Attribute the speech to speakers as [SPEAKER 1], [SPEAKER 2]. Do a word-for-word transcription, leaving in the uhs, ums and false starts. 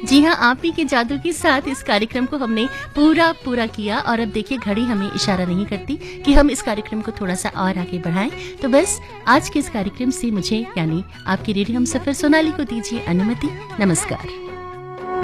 [SPEAKER 1] जी हाँ, आप ही के जादू के साथ इस कार्यक्रम को हमने पूरा पूरा किया और अब देखिए घड़ी हमें इशारा नहीं करती कि हम इस कार्यक्रम को थोड़ा सा और आगे बढ़ाएं। तो बस आज के इस कार्यक्रम से मुझे यानी आपकी रेडियो हमसफर सोनाली को दीजिए अनुमति। नमस्कार।